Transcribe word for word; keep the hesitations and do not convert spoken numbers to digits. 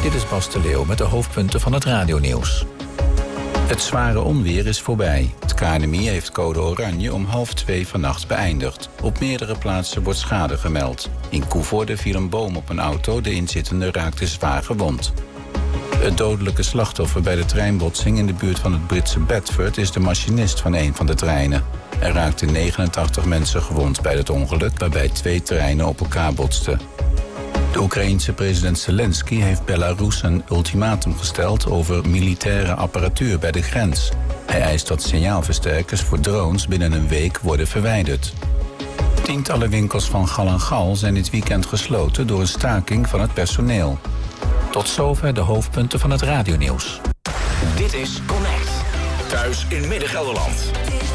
Dit is Bas de Leeuw met de hoofdpunten van het radionieuws. Het zware onweer is voorbij. Het K N M I heeft code oranje om half twee vannacht beëindigd. Op meerdere plaatsen wordt schade gemeld. In Koevoorde viel een boom op een auto. De inzittende raakte zwaar gewond. Het dodelijke slachtoffer bij de treinbotsing in de buurt van het Britse Bedford is de machinist van een van de treinen. Er raakten negenentachtig mensen gewond bij het ongeluk, waarbij twee treinen op elkaar botsten. De Oekraïense president Zelensky heeft Belarus een ultimatum gesteld over militaire apparatuur bij de grens. Hij eist dat signaalversterkers voor drones binnen een week worden verwijderd. Tientallen winkels van Gal en Gal zijn dit weekend gesloten door een staking van het personeel. Tot zover de hoofdpunten van het radionieuws. Dit is Connect. Thuis in Midden-Gelderland.